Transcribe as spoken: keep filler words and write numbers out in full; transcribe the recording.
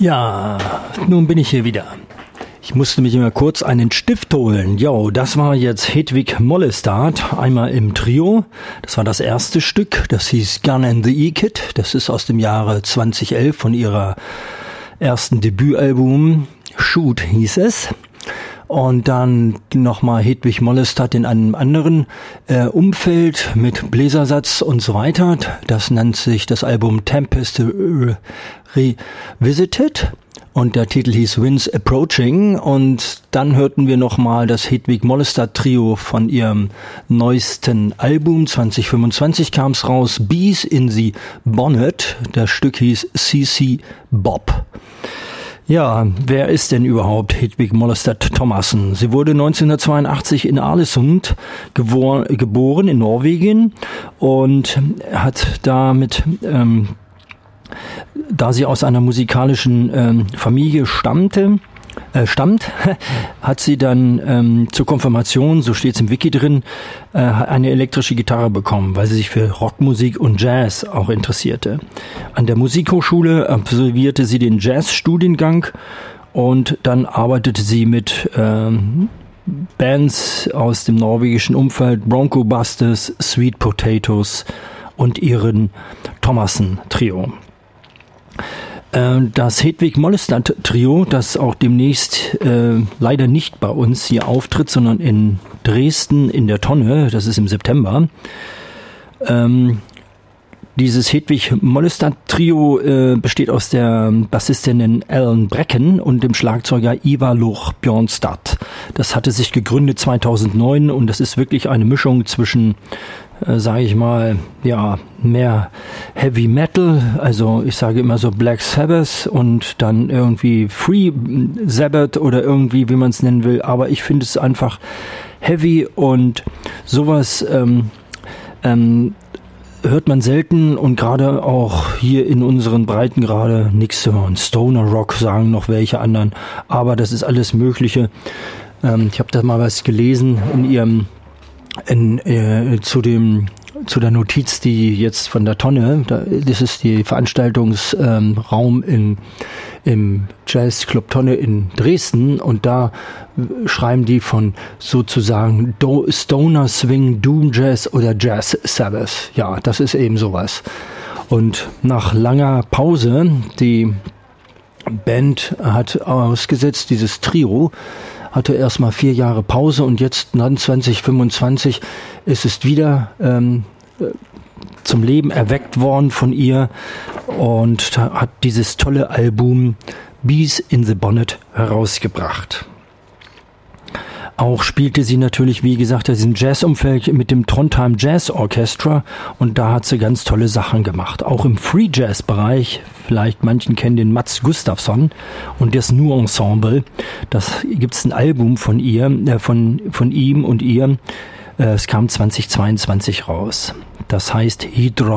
Ja, nun bin ich hier wieder. Ich musste mich immer kurz einen Stift holen. Jo, das war jetzt Hedwig Mollestad, einmal im Trio. Das war das erste Stück, das hieß Gun and the E-Kid. Das ist aus dem Jahre zweitausendelf von ihrer ersten Debütalbum. Shoot hieß es. Und dann nochmal Hedwig Mollestad in einem anderen äh, Umfeld mit Bläsersatz und so weiter. Das nennt sich das Album Tempest Revisited. Und der Titel hieß Winds Approaching. Und dann hörten wir nochmal das Hedwig Mollestad Trio von ihrem neuesten Album. zwanzig fünfundzwanzig kam es raus. Bees in the Bonnet. Das Stück hieß C C Bob. Ja, wer ist denn überhaupt Hedwig Mollestad Thomassen? Sie wurde neunzehnhundertzweiundachtzig in Arlesund gewor- geboren in Norwegen und hat damit, ähm, da sie aus einer musikalischen ähm, Familie stammte, äh, stammt, hat sie dann ähm, zur Konfirmation, so steht's im Wiki drin, äh, eine elektrische Gitarre bekommen, weil sie sich für Rockmusik und Jazz auch interessierte. An der Musikhochschule absolvierte sie den Jazzstudiengang und dann arbeitete sie mit ähm, Bands aus dem norwegischen Umfeld, Bronco Busters, Sweet Potatoes und ihren Thomassen-Trio. Das Hedwig Mollestad Trio, das auch demnächst äh, leider nicht bei uns hier auftritt, sondern in Dresden in der Tonne, das ist im September. Ähm, dieses Hedwig Mollestad Trio äh, besteht aus der Bassistin Ellen Brecken und dem Schlagzeuger Ivar Loch Bjornstad. Das hatte sich gegründet zweitausendneun und das ist wirklich eine Mischung zwischen Äh, sage ich mal, ja, mehr Heavy Metal, also ich sage immer so Black Sabbath und dann irgendwie Free Sabbath oder irgendwie, wie man es nennen will, aber ich finde es einfach heavy und sowas ähm, ähm, hört man selten und gerade auch hier in unseren Breiten gerade nichts zu hören. Stoner Rock sagen noch welche anderen, aber das ist alles Mögliche. Ähm, ich habe da mal was gelesen in ihrem In, äh, zu dem zu der Notiz, die jetzt von der Tonne, da, das ist die Veranstaltungsraum ähm, in im Jazzclub Tonne in Dresden und da schreiben die von sozusagen Do- Stoner Swing, Doom Jazz oder Jazz Sabbath. Ja, das ist eben sowas. Und nach langer Pause, die Band hat ausgesetzt, dieses Trio hatte erstmal vier Jahre Pause und jetzt dann zwanzig fünfundzwanzig ist es wieder ähm, zum Leben erweckt worden von ihr und hat dieses tolle Album Bees in the Bonnet herausgebracht. Auch spielte sie natürlich, wie gesagt, in diesem Jazzumfeld mit dem Trondheim Jazz Orchestra und da hat sie ganz tolle Sachen gemacht. Auch im Free Jazz Bereich, vielleicht manchen kennen den Mats Gustafsson und das Nu Ensemble. Das gibt's ein Album von ihr, äh, von von ihm und ihr. Äh, es kam zwanzig zweiundzwanzig raus. Das heißt Hydro